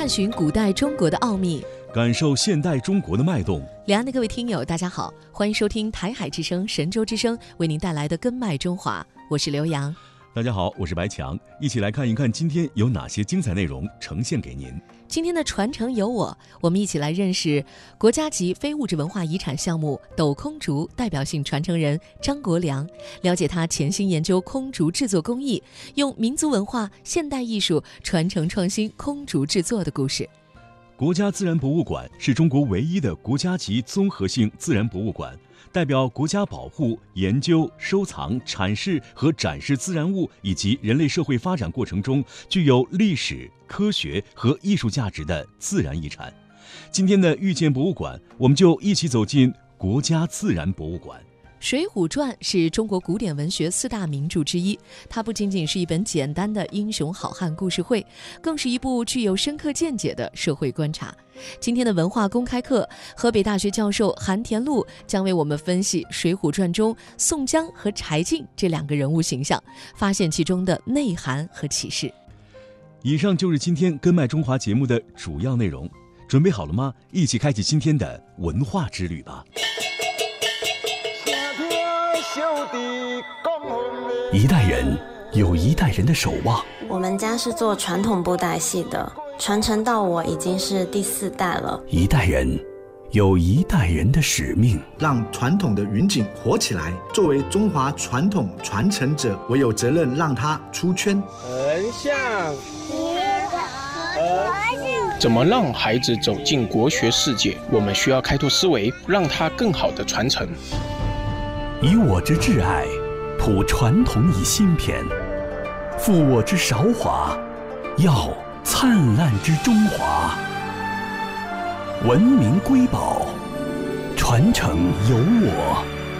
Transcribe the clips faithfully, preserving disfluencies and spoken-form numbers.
探寻古代中国的奥秘， 感受现代中国的脉动。 两岸的各位听友大家好，欢迎收听台海之声、神州之声为您带来的根脉中华，我是刘洋。 大家好，我是白强，一起来看一看今天有哪些精彩内容呈现给您。 今天的传承有我，我们一起来认识国家级非物质文化遗产项目斗空竹代表性传承人张国良，了解他潜心研究空竹制作工艺，用民族文化、现代艺术传承创新空竹制作的故事。 国家自然博物馆是中国唯一的国家级综合性自然博物馆，代表国家保护、研究、收藏、阐释和展示自然物以及人类社会发展过程中具有历史、科学和艺术价值的自然遗产。今天的遇见博物馆，我们就一起走进国家自然博物馆。 《水浒传》是中国古典文学四大名著之一，它不仅仅是一本简单的英雄好汉故事会，更是一部具有深刻见解的社会观察。今天的文化公开课，河北大学教授韩田禄将为我们分析《水浒传》中宋江和柴进这两个人物形象，发现其中的内涵和启示。 以上就是今天根脉中华节目的主要内容，准备好了吗？一起开启今天的文化之旅吧。 一代人有一代人的守望。 我们家是做传统布袋戏的，传承到我已经是第四代了。 一代人有一代人的使命， 让传统的云锦活起来。作为中华传统传承者，我有责任让它出圈。 横向怎么让孩子走进国学世界？我们需要开拓思维，让他更好的传承。 以我之挚爱，谱传统以新篇；负我之韶华，耀灿烂之中华。文明瑰宝，传承有我。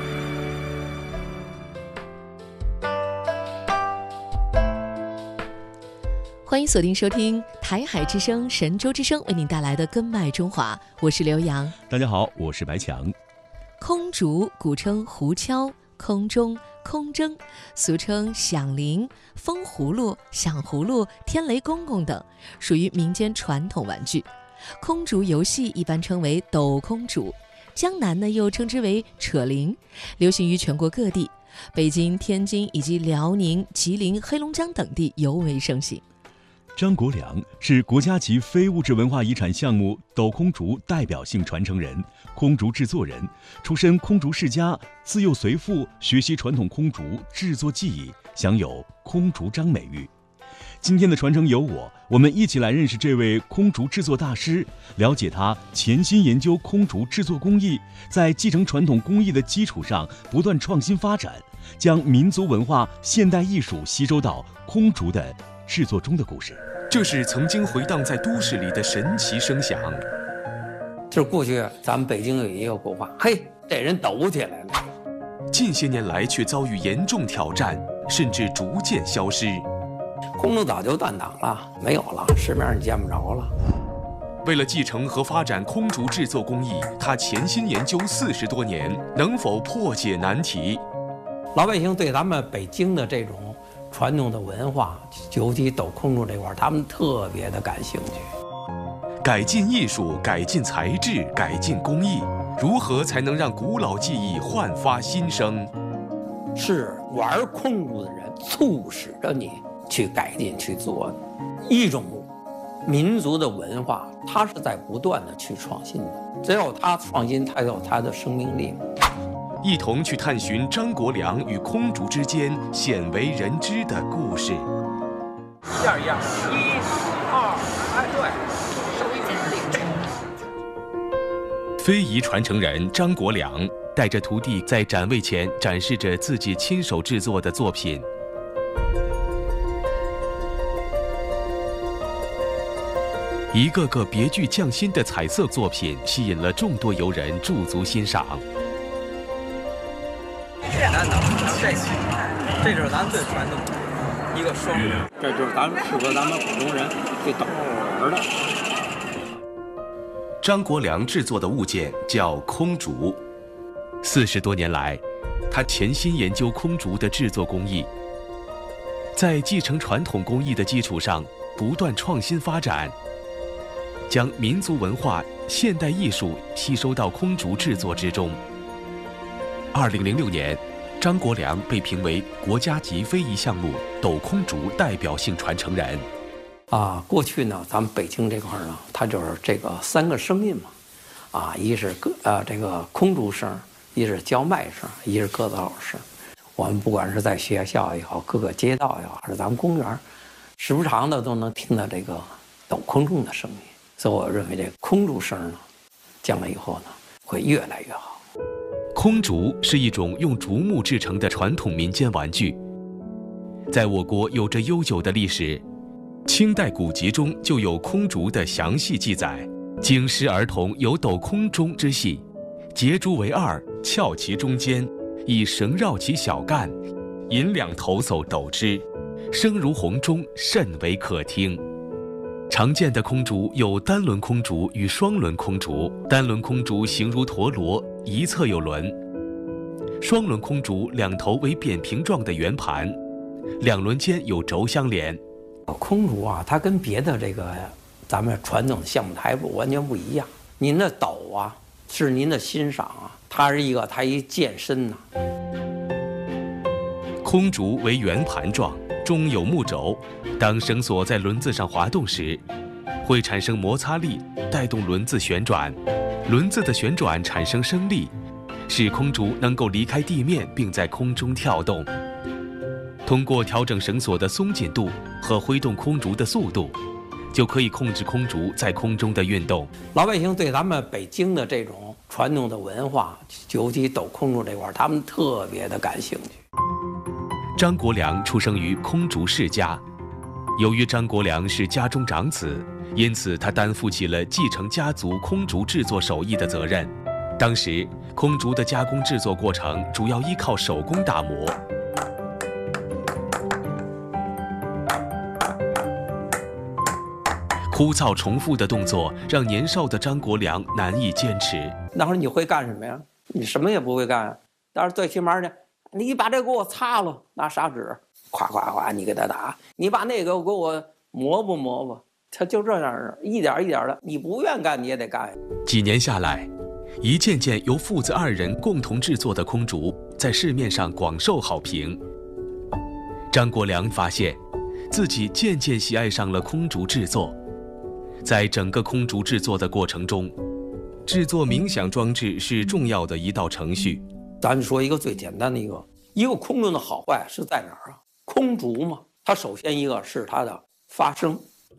欢迎锁定收听台海之声、神州之声为您带来的根脉中华，我是刘洋。 大家好，我是白强。 空竹古称胡敲、空钟、空筝，俗称响铃、风葫芦、响葫芦、天雷公公等，属于民间传统玩具。空竹游戏一般称为斗空竹，江南呢又称之为扯铃，流行于全国各地，北京、天津以及辽宁、吉林、黑龙江等地尤为盛行。 张国良是国家级非物质文化遗产项目斗空竹代表性传承人、空竹制作人，出身空竹世家，自幼随父学习传统空竹制作技艺，享有空竹章美誉。今天的传承有我，我们一起来认识这位空竹制作大师，了解他潜心研究空竹制作工艺，在继承传统工艺的基础上不断创新发展，将民族文化、现代艺术吸收到空竹的制作中的故事。 这是曾经回荡在都市里的神奇声响。 就是过去咱们北京有一个古话，嘿，这人抖起来了。 近些年来却遭遇严重挑战，甚至逐渐消失。 空中早就断档了，没有了，市面上你见不着了。 为了继承和发展空竹制作工艺，他潜心研究四十多年，能否破解难题？ 老百姓对咱们北京的这种传统的文化，尤其抖空竹这块，他们特别的感兴趣。 改进艺术，改进材质，改进工艺，如何才能让古老技艺焕发新生？ 是玩空竹的人促使着你去改进去做的。一种民族的文化，它是在不断的去创新的，只有它创新，它有它的生命力。 一同去探寻张国良与空竹之间鲜为人知的故事。 一样一样，一、二，哎，对，手一紧。 非遗传承人张国良带着徒弟在展位前展示着自己亲手制作的作品。一个个别具匠心的彩色作品吸引了众多游人驻足欣赏。 简单的，这这就是咱最传统的一个双人，这就是咱们适合咱们普通人去逗玩的。 张国良制作的物件叫空竹，四十多年来，他潜心研究空竹的制作工艺，在继承传统工艺的基础上不断创新发展。 将民族文化、现代艺术吸收到空竹制作之中。二零零六年，张国良被评为国家级非遗项目斗空竹代表性传承人。 啊，过去呢，咱们北京这块呢，它就是这个三个声音嘛，啊，一是个呃这个空竹声，一是叫卖声，一是鸽子吼声。我们不管是在学校也好，各个街道也好，还是咱们公园，时不常的都能听到这个斗空中的声音。所以我认为这空竹声呢，将来以后呢，会越来越好。 空竹是一种用竹木制成的传统民间玩具，在我国有着悠久的历史。清代古籍中就有空竹的详细记载，经师儿童有斗空中之戏，结竹为二，翘其中间，以绳绕其小干，引两头叟斗之，声如洪钟，甚为可听。常见的空竹有单轮空竹与双轮空竹，单轮空竹形如陀螺，一侧有轮；双轮空竹两头为扁平状的圆盘，两轮间有轴相连。 空竹啊，它跟别的这个咱们传统的项目台不完全不一样。您的斗啊，是您的欣赏啊，它是一个它一健身呐、啊。 空竹为圆盘状，中有木轴，当绳索在轮子上滑动时，会产生摩擦力，带动轮子旋转，轮子的旋转产生升力，使空竹能够离开地面并在空中跳动。通过调整绳索的松紧度和挥动空竹的速度，就可以控制空竹在空中的运动。 老百姓对咱们北京的这种传统的文化，尤其斗空竹这块，他们特别的感兴趣。 张国良出生于空竹世家，由于张国良是家中长子，因此他担负起了继承家族空竹制作手艺的责任。当时，空竹的加工制作过程主要依靠手工打磨。枯燥重复的动作让年少的张国良难以坚持。 那会儿你会干什么呀？你什么也不会干，但是最起码呢，你把这给我擦了，拿砂纸，咵咵咵，你给他打；你把那个给我磨吧磨吧，他就这样，一点一点的，你不愿干你也得干。 几年下来，一件件由父子二人共同制作的空竹，在市面上广受好评。张国良发现，自己渐渐喜爱上了空竹制作。在整个空竹制作的过程中，制作冥想装置是重要的一道程序。 咱说一个最简单的一个，一个空中的好坏是在哪儿啊？空竹嘛，它首先一个是它的发声。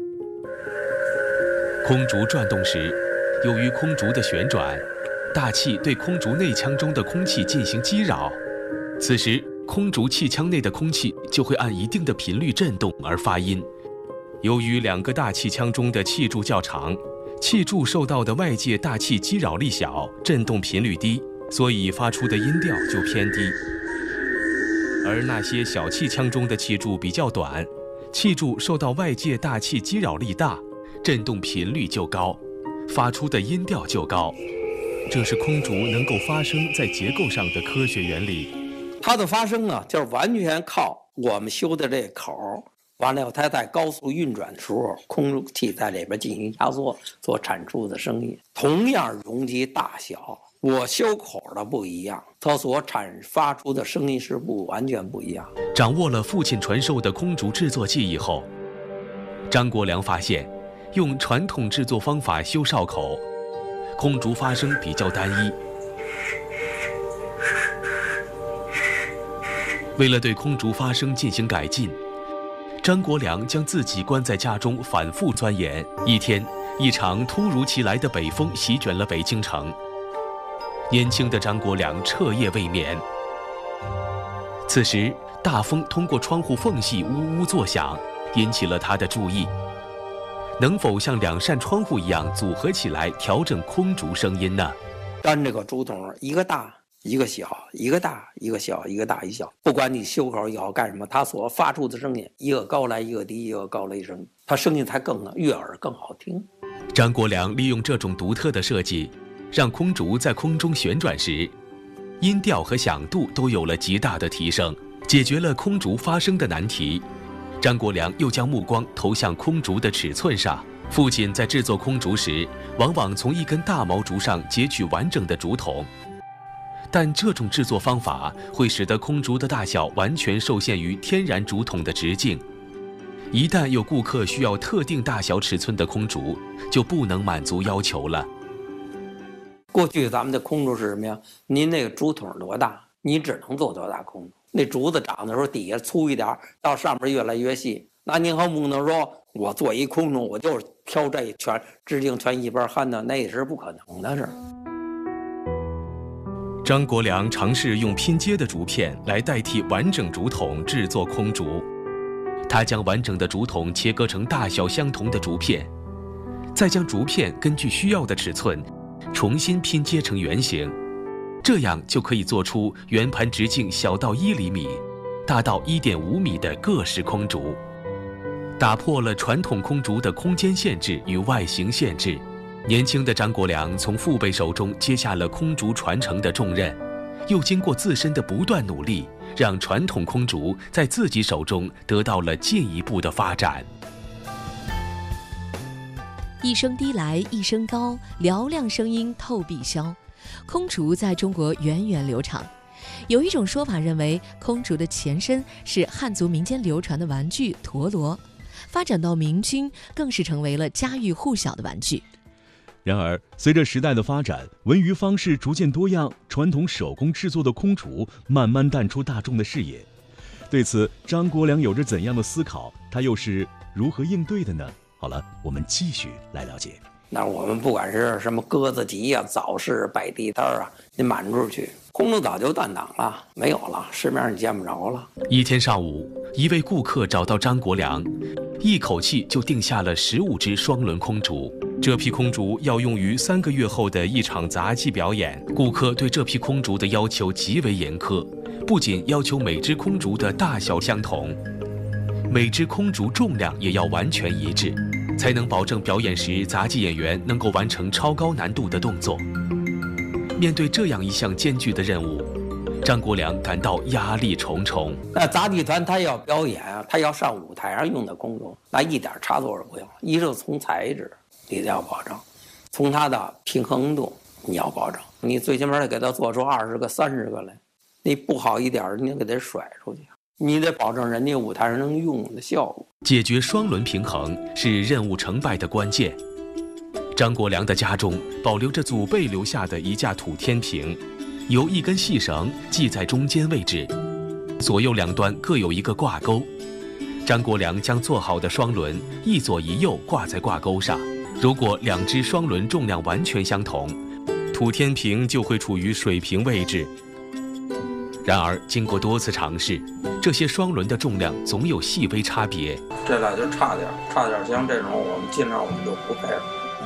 空竹转动时，由于空竹的旋转，大气对空竹内腔中的空气进行击扰，此时空竹气腔内的空气就会按一定的频率振动而发音。由于两个大气腔中的气柱较长，气柱受到的外界大气击扰力小，振动频率低，所以发出的音调就偏低。而那些小气腔中的气柱比较短，气柱受到外界大气击扰力大，振动频率就高，发出的音调就高。这是空竹能够发声在结构上的科学原理。 它的发声啊，就是完全靠我们修的这口。完了以后，它在高速运转的时候，空气在里边进行压缩，所产出的声音，同样容积大小，我修口的不一样，它所产发出的声音是不完全不一样。 掌握了父亲传授的空竹制作技艺后，张国良发现，用传统制作方法修哨口，空竹发声比较单一。为了对空竹发声进行改进，张国良将自己关在家中反复钻研。一天，一场突如其来的北风席卷了北京城，年轻的张国良彻夜未眠。此时，大风通过窗户缝隙呜呜作响，引起了他的注意。能否像两扇窗户一样组合起来调整空竹声音呢？ 单这个竹筒，一个大一个小，一个大一个小，一个大一小，不管你修口也好干什么，它所发出的声音，一个高来一个低，一个高来一声，它声音才更悦耳更好听。 张国良利用这种独特的设计，让空竹在空中旋转时，音调和响度都有了极大的提升，解决了空竹发声的难题。张国良又将目光投向空竹的尺寸上， 父亲在制作空竹时，往往从一根大毛竹上截取完整的竹筒，但这种制作方法会使得空竹的大小完全受限于天然竹筒的直径。一旦有顾客需要特定大小尺寸的空竹，就不能满足要求了。 过去咱们的空竹是什么呀？您那个竹筒多大，你只能做多大空竹。那竹子长的时候底下粗一点，到上面越来越细。那您还不能说我做一空竹，我就是挑这全直径全一般焊的，那也是不可能的事。 张国良尝试用拼接的竹片来代替完整竹筒制作空竹。他将完整的竹筒切割成大小相同的竹片，再将竹片根据需要的尺寸重新拼接成圆形，这样就可以做出圆盘直径小到一厘米、大到一点五米的各式空竹，打破了传统空竹的空间限制与外形限制。年轻的张国良从父辈手中接下了空竹传承的重任，又经过自身的不断努力，让传统空竹在自己手中得到了进一步的发展。 一声低来一声高，嘹亮声音透碧霄。空竹在中国源远流长。有一种说法认为，空竹的前身是汉族民间流传的玩具陀螺，发展到明清更是成为了家喻户晓的玩具。 然而，随着时代的发展，文娱方式逐渐多样，传统手工制作的空竹慢慢淡出大众的视野。对此，张国良有着怎样的思考？他又是如何应对的呢？好了，我们继续来了解。 那我们不管是什么鸽子集啊、早市摆地摊啊，你满处去，空竹早就断档了，没有了，市面上你见不着了。 一天上午，一位顾客找到张国良，一口气就定下了十五只双轮空竹。这批空竹要用于三个月后的一场杂技表演。顾客对这批空竹的要求极为严苛，不仅要求每只空竹的大小相同，每只空竹重量也要完全一致，才能保证表演时杂技演员能够完成超高难度的动作。面对这样一项艰巨的任务，张国良感到压力重重。 那杂技团他要表演啊，他要上舞台上用的空竹，那一点差错都不用。一是从材质你得要保证，从它的平衡度你要保证，你最起码得给它做出二十个、三十个来。你不好一点，你给它甩出去，你得保证人家舞台上能用的效果。 解决双轮平衡是任务成败的关键。张国良的家中保留着祖辈留下的一架土天平，由一根细绳系在中间位置，左右两端各有一个挂钩。张国良将做好的双轮一左一右挂在挂钩上。如果两只双轮重量完全相同，土天平就会处于水平位置。然而，经过多次尝试，这些双轮的重量总有细微差别。 这俩就差点，差点像这种，我们尽量我们就不配了。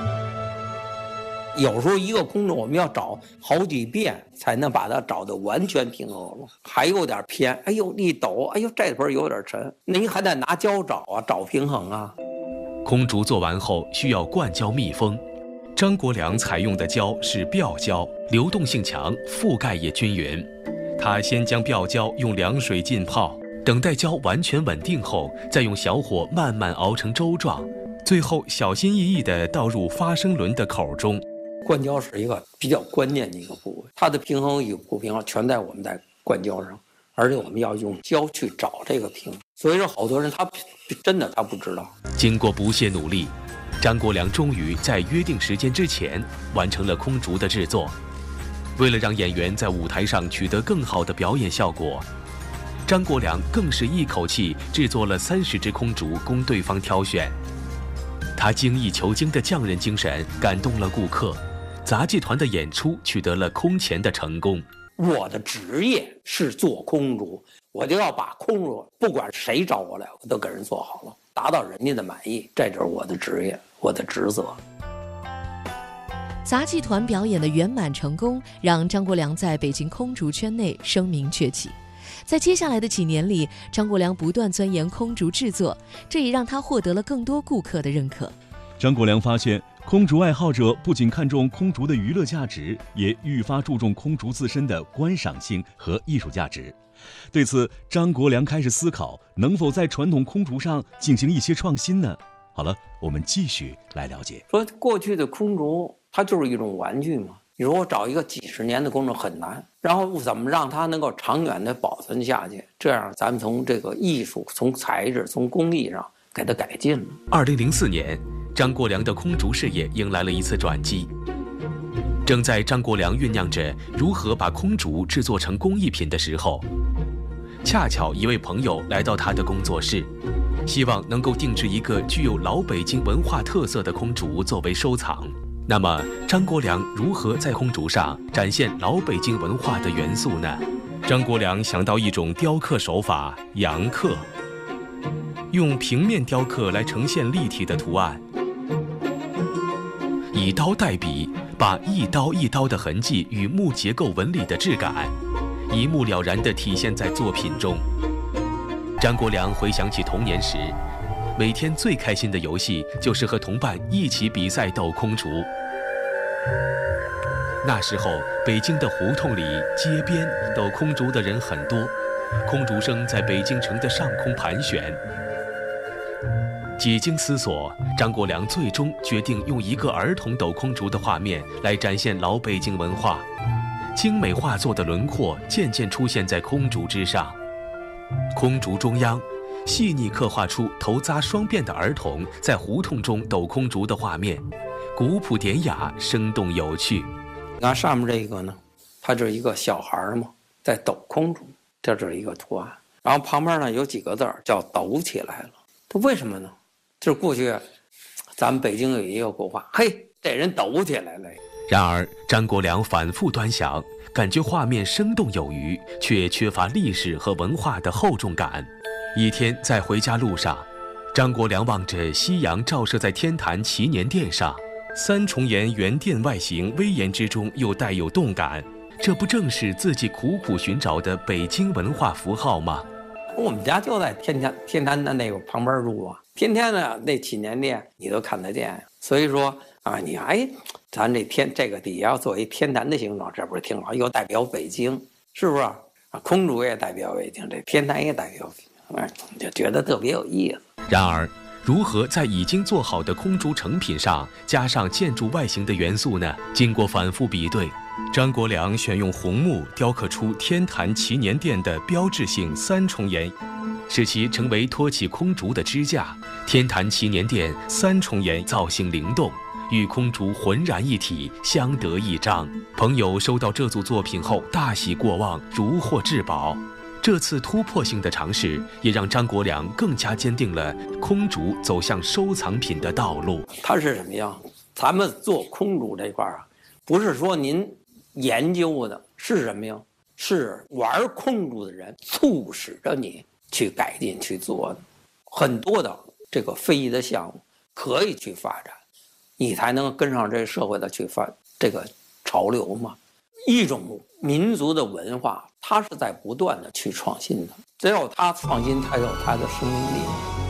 有时候一个空竹我们要找好几遍才能把它找得完全平衡了，还有点偏，哎呦一抖，哎呦这边有点沉，您还得拿胶找啊，找平衡啊。 空竹做完后需要灌胶密封，张国良采用的胶是铀胶，流动性强，覆盖也均匀。他先将铀胶用凉水浸泡，等待胶完全稳定后，再用小火慢慢熬成粥状，最后小心翼翼地倒入发声轮的口中。 灌胶是一个比较关键的一个部位，它的平衡与不平衡全在我们在灌胶上，而且我们要用胶去找这个平衡。所以说好多人他真的他不知道。 经过不懈努力，张国良终于在约定时间之前完成了空竹的制作。为了让演员在舞台上取得更好的表演效果，张国良更是一口气制作了三十只空竹供对方挑选。他精益求精的匠人精神感动了顾客，杂技团的演出取得了空前的成功。 我的职业是做空竹，我就要把空竹不管谁找我来，我都给人做好了，达到人家的满意，这就是我的职业，我的职责。 杂技团表演的圆满成功，让张国良在北京空竹圈内声名鹊起。在接下来的几年里，张国良不断钻研空竹制作，这也让他获得了更多顾客的认可。 张国良发现，空竹爱好者不仅看重空竹的娱乐价值，也愈发注重空竹自身的观赏性和艺术价值。对此，张国良开始思考能否在传统空竹上进行一些创新呢？好好了，我们继续来了解。 说过去的空竹，它就是一种玩具嘛。你说我找一个几十年的工种很难，然后怎么让它能够长远的保存下去？这样咱们从这个艺术、从材质、从工艺上给它改进了。 二零零四年，张国良的空竹事业迎来了一次转机。正在张国良酝酿着如何把空竹制作成工艺品的时候，恰巧一位朋友来到他的工作室，希望能够定制一个具有老北京文化特色的空竹作为收藏。那么，张国良如何在空竹上展现老北京文化的元素呢？张国良想到一种雕刻手法——阳刻，用平面雕刻来呈现立体的图案，以刀代笔，把一刀一刀的痕迹与木结构纹理的质感，一目了然地体现在作品中。张国良回想起童年时，每天最开心的游戏就是和同伴一起比赛斗空竹。那时候，北京的胡同里、街边斗空竹的人很多，空竹声在北京城的上空盘旋。几经思索，张国良最终决定用一个儿童斗空竹的画面来展现老北京文化。精美画作的轮廓渐渐出现在空竹之上，空竹中央细腻刻画出头扎双辫的儿童在胡同中斗空竹的画面，古朴典雅，生动有趣。 你看上面这个呢，它就是一个小孩嘛，在抖空竹，这就是一个图案。然后旁边呢有几个字儿叫“抖起来了”，它为什么呢？就是过去咱们北京有一个古话，嘿，这人抖起来了。 然而张国良反复端详，感觉画面生动有余，却缺乏历史和文化的厚重感。一天在回家路上，张国良望着夕阳照射在天坛祈年殿上，三重檐圆殿外形威严之中又带有动感，这不正是自己苦苦寻找的北京文化符号吗？ 我们家就在天坛天坛的那个旁边住啊，天天的那祈年殿你都看得见。所以说啊，你哎，咱这天这个底下要做一天坛的形状，这不是挺好？又代表北京，是不是啊？空竹也代表北京，这天坛也代表北京，哎，就觉得特别有意思。 然而，如何在已经做好的空竹成品上加上建筑外形的元素呢？经过反复比对，张国良选用红木雕刻出天坛祈年殿的标志性三重檐，使其成为托起空竹的支架。天坛祈年殿三重檐造型灵动，与空竹浑然一体，相得益彰。朋友收到这组作品后大喜过望，如获至宝。这次突破性的尝试，也让张国良更加坚定了空竹走向收藏品的道路。 它是什么样？咱们做空竹这块啊，不是说您研究的是什么呀？是玩空竹的人促使着你去改进去做的。很多的这个非遗的项目可以去发展，你才能跟上这个社会的去发这个潮流嘛。一种民族的文化，它是在不断的去创新的，只有它创新，才有它的生命力。